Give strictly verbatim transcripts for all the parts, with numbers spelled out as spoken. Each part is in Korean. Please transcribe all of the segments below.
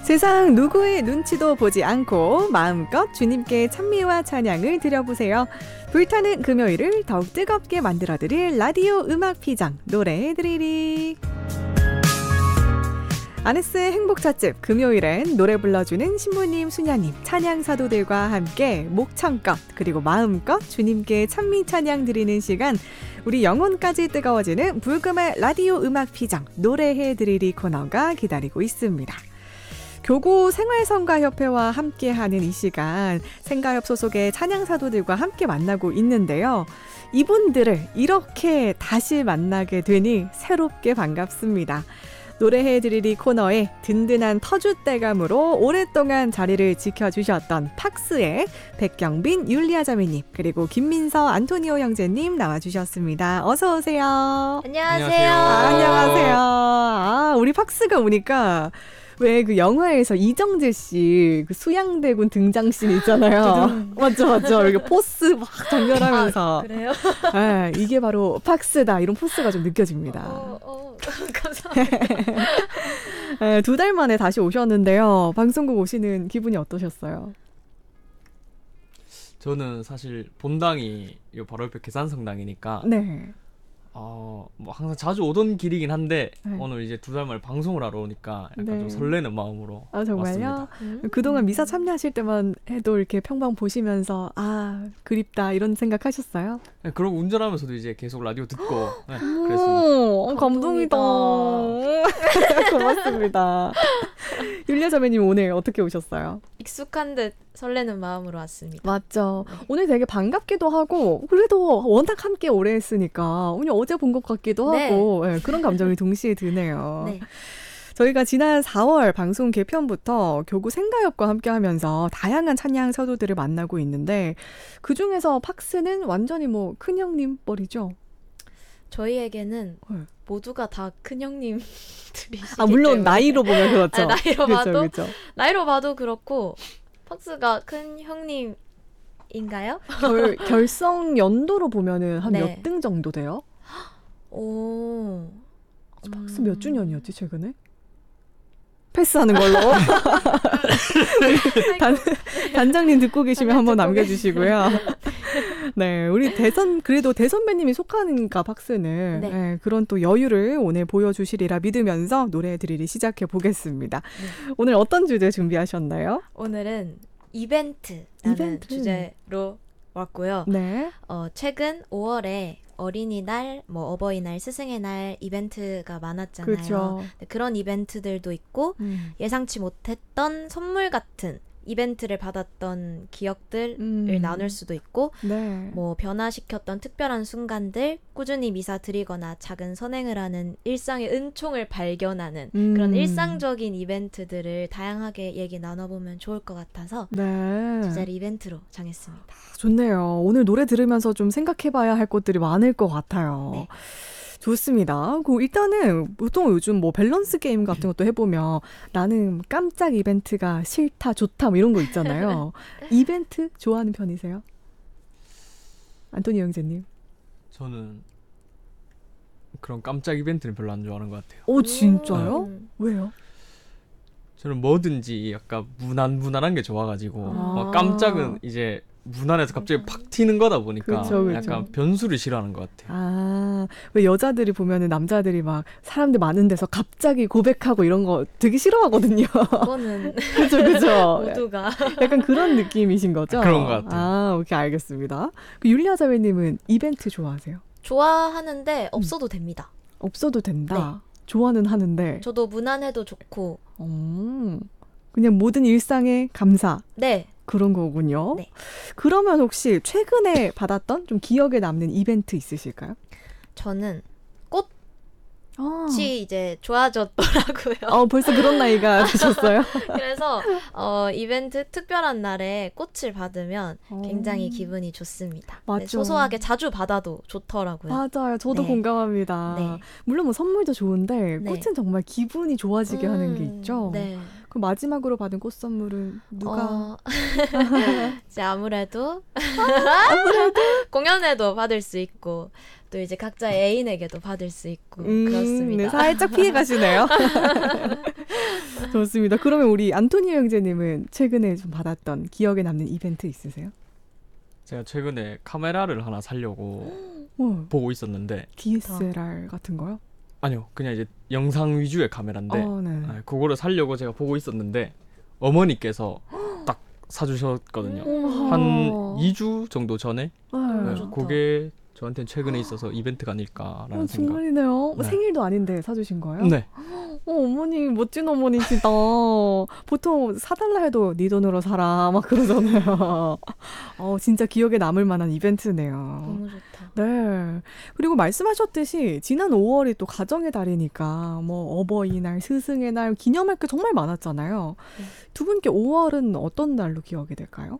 세상 누구의 눈치도 보지 않고 마음껏 주님께 찬미와 찬양을 드려보세요. 불타는 금요일을 더욱 뜨겁게 만들어드릴 라디오 음악 피장 노래해드리리. 아네스의 행복찻집 금요일엔 노래 불러주는 신부님, 수녀님, 찬양 사도들과 함께 목청껏 그리고 마음껏 주님께 찬미 찬양 드리는 시간, 우리 영혼까지 뜨거워지는 불금의 라디오 음악 피장 노래해드리리 코너가 기다리고 있습니다. 교구 생활성가협회와 함께하는 이 시간, 생가협 소속의 찬양사도들과 함께 만나고 있는데요. 이분들을 이렇게 다시 만나게 되니 새롭게 반갑습니다. 노래해드리리 코너에 든든한 터줏대감으로 오랫동안 자리를 지켜주셨던 팍스의 백경빈, 율리아 자매님, 그리고 김민서, 안토니오 형제님 나와주셨습니다. 어서 오세요. 안녕하세요. 아, 안녕하세요. 아, 우리 팍스가 오니까 왜 그 영화에서 이정재 씨 그 수양대군 등장씬 있잖아요. 맞죠, 맞죠. 이렇게 포스 막 전열하면서. 아, 그래요? 네, 이게 바로 팍스다, 이런 포스가 좀 느껴집니다. 어, 어, 감사합니다. 네, 두 달 만에 다시 오셨는데요. 방송국 오시는 기분이 어떠셨어요? 저는 사실 본당이 요 바로 옆에 계산성당이니까 네. 어, 뭐 항상 자주 오던 길이긴 한데 네. 오늘 이제 두 달 만에 방송을 하러 오니까 약간 네. 좀 설레는 마음으로 아, 정말요? 왔습니다. 음? 그동안 미사 참여하실 때만 해도 이렇게 평방 보시면서 아, 그립다 이런 생각하셨어요? 네, 그러고 운전하면서도 이제 계속 라디오 듣고 네, 그랬습니다. 오, 감동이다. 고맙습니다. 율리아 자매님 오늘 어떻게 오셨어요? 익숙한 듯 설레는 마음으로 왔습니다. 맞죠. 오늘 되게 반갑기도 하고, 그래도 워낙 함께 오래 했으니까 오늘 어제 본 것 같기도 네. 하고, 네, 그런 감정이 동시에 드네요. 네. 저희가 지난 사월 방송 개편부터 교구 생가협과 함께 하면서 다양한 찬양 사도들을 만나고 있는데, 그중에서 팍스는 완전히 뭐 큰형님 뻘이죠? 저희에게는 네. 모두가 다 큰 형님들이시기 아, 물론 때문에. 나이로 보면 그렇죠. 아, 나이로 그렇죠, 봐도 그렇죠. 나이로 봐도 그렇고 팍스가 큰 형님인가요? 결, 결성 연도로 보면은 한 몇 네. 등 정도 돼요? 오. 팍스 음. 몇 주년이었지 최근에? 패스하는 걸로. 단, 단장님 듣고 계시면 한번 남겨주시고요. 네, 우리 대선, 그래도 대선배님이 속하는가 팍스는 네. 네, 그런 또 여유를 오늘 보여주시리라 믿으면서 노래 드리리 시작해 보겠습니다. 네. 오늘 어떤 주제 준비하셨나요? 오늘은 이벤트라는 이벤트. 주제로 왔고요. 네. 어, 최근 오월에 어린이날, 뭐 어버이날, 스승의 날 이벤트가 많았잖아요. 그렇죠. 네, 그런 이벤트들도 있고 음. 예상치 못했던 선물 같은 이벤트를 받았던 기억들을 음. 나눌 수도 있고 네. 뭐 변화시켰던 특별한 순간들, 꾸준히 미사 드리거나 작은 선행을 하는 일상의 은총을 발견하는 음. 그런 일상적인 이벤트들을 다양하게 얘기 나눠보면 좋을 것 같아서 네. 주제를 이벤트로 정했습니다. 좋네요. 오늘 노래 들으면서 좀 생각해봐야 할 것들이 많을 것 같아요. 네. 좋습니다. 그 일단은 보통 요즘 뭐 밸런스 게임 같은 것도 해보면 나는 깜짝 이벤트가 싫다, 좋다 뭐 이런 거 있잖아요. 이벤트 좋아하는 편이세요? 안토니 형제님. 저는 그런 깜짝 이벤트는 별로 안 좋아하는 것 같아요. 오, 진짜요? 음. 왜요? 저는 뭐든지 약간 무난 무난한 게 좋아가지고 아. 막 깜짝은 이제 무난해서 갑자기 팍 튀는 거다 보니까 그쵸, 그쵸. 약간 변수를 싫어하는 것 같아요. 아, 왜 여자들이 보면은 남자들이 막 사람들 많은 데서 갑자기 고백하고 이런 거 되게 싫어하거든요. 그거는 그죠, 그죠. 모두가 약간 그런 느낌이신 거죠? 그런 것 같아요. 아, 오케이, 알겠습니다. 그 율리아 자매님은 이벤트 좋아하세요? 좋아하는데 없어도 됩니다. 없어도 된다. 좋아는 하는데. 저도 무난해도 좋고 음, 그냥 모든 일상에 감사. 네. 그런 거군요. 네. 그러면 혹시 최근에 받았던 좀 기억에 남는 이벤트 있으실까요? 저는 꽃이 아. 이제 좋아졌더라고요. 어, 벌써 그런 나이가 되셨어요? 그래서 어, 이벤트 특별한 날에 꽃을 받으면 굉장히 어. 기분이 좋습니다. 맞죠. 네, 소소하게 자주 받아도 좋더라고요. 맞아요. 저도 네. 공감합니다. 네. 물론 뭐 선물도 좋은데 네. 꽃은 정말 기분이 좋아지게 하는 게 음, 있죠. 네. 그럼 마지막으로 받은 꽃 선물은 누가? 어, 이제 아무래도 공연에도 받을 수 있고 또 이제 각자 애인에게도 받을 수 있고 음, 그렇습니다. 네, 살짝 피해 가시네요. 좋습니다. 그러면 우리 안토니오 형제님은 최근에 좀 받았던 기억에 남는 이벤트 있으세요? 제가 최근에 카메라를 하나 사려고 어, 보고 있었는데 디에스엘알 같은 거요? 아니요, 그냥 이제 영상 위주의 카메라인데 어, 네. 아, 그거를 사려고 제가 보고 있었는데 어머니께서 딱 사주셨거든요. 우와. 한 이 주 정도 전에. 네. 네, 좋다. 그게 저한테는 최근에 있어서 이벤트가 아닐까라는 어, 생각. 정말이네요. 네. 생일도 아닌데 사주신 거예요? 네. 어, 어머니 멋진 어머니시다. 보통 사달라 해도 네 돈으로 사라 막 그러잖아요. 어, 진짜 기억에 남을 만한 이벤트네요. 너무 좋다. 네. 그리고 말씀하셨듯이 지난 오월이 또 가정의 달이니까 뭐 어버이날, 스승의 날 기념할 게 정말 많았잖아요. 네. 두 분께 오월은 어떤 날로 기억이 될까요?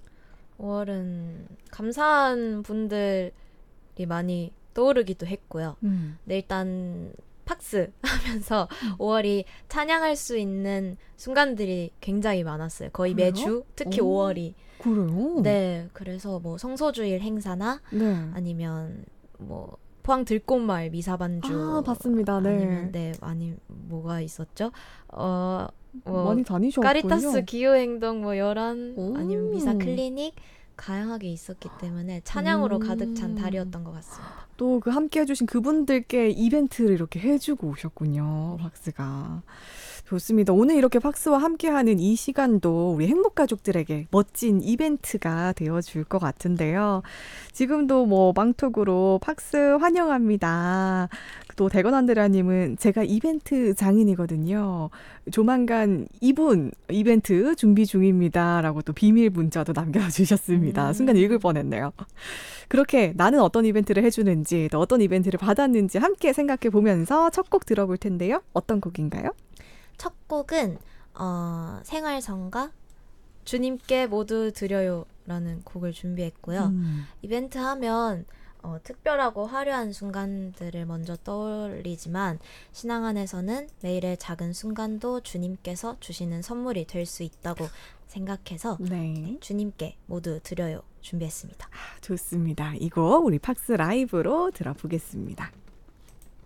오월은 감사한 분들이 많이 떠오르기도 했고요. 음. 네, 일단 팍스 하면서 오월이 찬양할 수 있는 순간들이 굉장히 많았어요. 거의 그래요? 매주, 특히 오. 오월이. 그래요? 네, 그래서 뭐 성소주일 행사나 네. 아니면 뭐 포항 들꽃마을 미사반주 아, 봤습니다. 네. 아니면 네, 아니 뭐가 있었죠? 어, 뭐 많이 다니셨군요. 까리타스 기후행동 뭐 열한 오. 아니면 미사 클리닉 다양하게 있었기 때문에 찬양으로 음. 가득 찬 달이었던 것 같습니다. 또 그 함께 해주신 그분들께 이벤트를 이렇게 해주고 오셨군요. 팍스가. 좋습니다. 오늘 이렇게 팍스와 함께하는 이 시간도 우리 행복가족들에게 멋진 이벤트가 되어줄 것 같은데요. 지금도 뭐 망톡으로 팍스 환영합니다. 또 대건한드라님은 제가 이벤트 장인이거든요. 조만간 이분 이벤트 준비 중입니다. 라고 또 비밀 문자도 남겨주셨습니다. 음. 순간 읽을 뻔했네요. 그렇게 나는 어떤 이벤트를 해주는지 또 어떤 이벤트를 받았는지 함께 생각해 보면서 첫 곡 들어볼 텐데요. 어떤 곡인가요? 첫 곡은 어, 생활성가 주님께 모두 드려요라는 곡을 준비했고요. 음. 이벤트 하면 어, 특별하고 화려한 순간들을 먼저 떠올리지만 신앙 안에서는 매일의 작은 순간도 주님께서 주시는 선물이 될 수 있다고 생각해서 네. 주님께 모두 드려요 준비했습니다. 좋습니다. 이곡 우리 팍스 라이브로 들어보겠습니다.